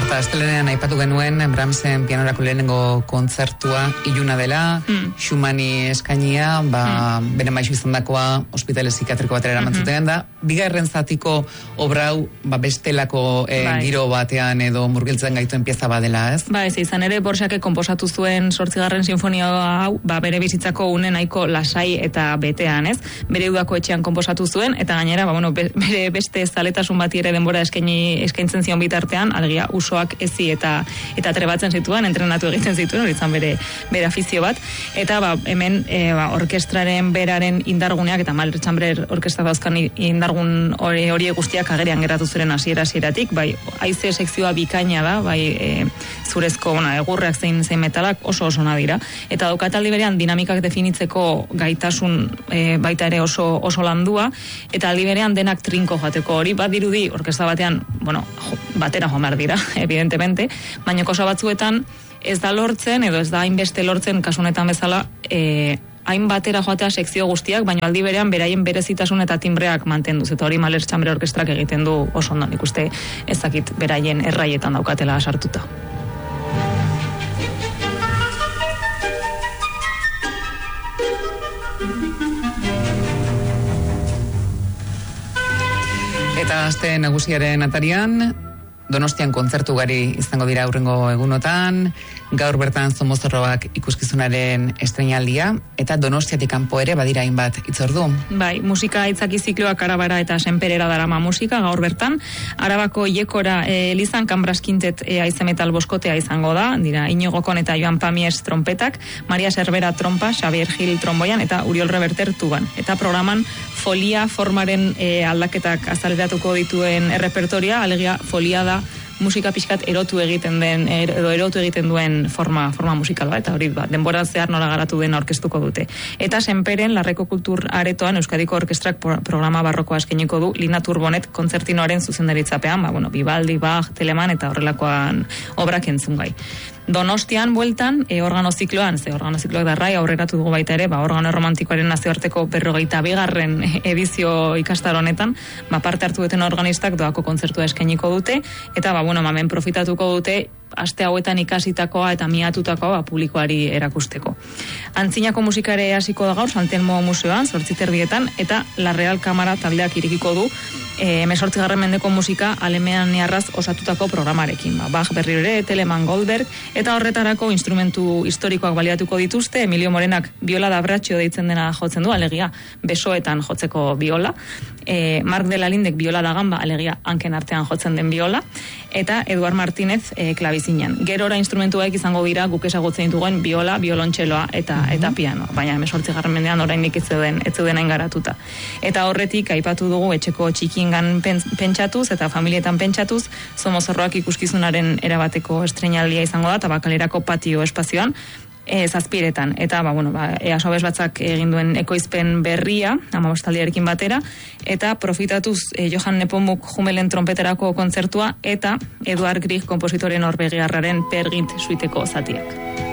Marta, astelenean aipatu genuen Brahmsen pianorako lehenengo kontzertua iluna dela, Schumanni eskainia, bere maisu izandakoa ospitale psikiatriko batera eramantzuten da. Bigarren zatiko obrau bestelako giro batean edo murgiltzen gaituen pieza badela, ez? Ez izan ere Borsak konposatu zuen 8. sinfonia hau, bere bizitzako une nahiko lasai eta betean, ez? Bere udako etxean konposatu zuen eta gainera, bere beste zaletasun bati ere denbora eskaintzen zion bitartean, alegia usoak ezi eta trebatzen zituen, entrenatu egiten zituen, hori izan bere afizio bat, eta hemen orkestraren beraren indarguneak eta Mahler Chamber orkestra dauzkan indargun hori guztiak agerian geratu ziren hasieratik, haize sekzioa bikaina da, zurezko egurreak zein metalak oso ona dira, eta daukataldi berean dinamikak definitzeko gaitasun baita ere oso landua, eta aldi berean denak trinko joateko hori, dirudi orkestra batean, batera joan behar dira, evidentemente, baina kosa batzuetan ez da lortzen, edo ez da hainbeste lortzen kasunetan bezala, hain batera joatea sekzio guztiak, baina aldi berean beraien berezitasun eta timbreak mantenduz, eta hori Mahler Chamber orkestrak egiten du oso ondo, nik uste ezakit beraien erraietan daukatela sartuta. Eta aste nagusiaren atarian, Donostian kontzertu gari izango dira aurrengo egunotan, gaur bertan Zomozorroak ikuskizunaren estreinaldia, eta Donostiatik kanpo ere badira hainbat hitzordu. Musika itzaki zikloak Arabara eta Senperera darama musika gaur bertan, Arabako Iekora Elizan Kambras Quintet haize metal boskotea izango da, dira Iñigo Kon eta Joan Pamies trompetak, Maria Cervera trompa, Xavier Gil tromboian eta Uriol Reverter tuban. Eta programan folia formaren aldaketak azaleratuko dituen errepertoria, alegia folia da musika pixkat erotu egiten duen forma musikal bat, eta hori denbora zehar nola garatu den aurkeztuko dute. Eta Senperen Larreko Kultur Aretoan Euskadiko Orkestrak programa barrokoa eskainiko du Lina Turbonet kontzertinoaren zuzendaritzapean, Vivaldi, Bach, Telemann eta horrelakoan obrak entzungai. Donostian bueltan, organo zikloan, organo zikloak darrai aurreratu dugu baita ere, organo romantikoaren nazioarteko 42. edizio ikastaro honetan, parte hartu duten organistak doako kontzertua eskainiko dute, eta hemen profitatuko dute aste hauetan ikasitakoa eta miatutakoa publikoari erakusteko. Antzinako musikare hasiko da gaur Santelmo Museoan, 8:30, eta La Real Kamara taldeak irekiko du 18. mendeko musika alemaniarraz osatutako programarekin. Bach berriro ere, Telemann, Goldberg, eta horretarako instrumentu historikoak baliatuko dituzte. Emilio Morenak biola da bratxio deitzen dena jotzen du, alegia besoetan jotzeko biola. Mark de la Lindek biola da gamba, alegia hanken artean jotzen den biola. Eta Eduard Martínez klabizinan. Gerora instrumentuak izango dira guk ezagutzen ditugun biola, biolontxeloa eta piano. Baina 18. mendean oraindik ez zeuden hain garatuta. Eta horretik aipatu dugu etxeko txikingan pentsatuz eta familietan pentsatuz, Zomozorroak ikuskizunaren erabateko estreinaldia izango da, eta Bakalerako patio espazioan, 7:00 eta Easo Batzak egin duen ekoizpen berria 15. batera, eta profitatuz Johan Nepomuk Jumelen trompeterako kontzertua eta Eduard Grieg konpositore norvegiarraren Pergint suiteko zatiak.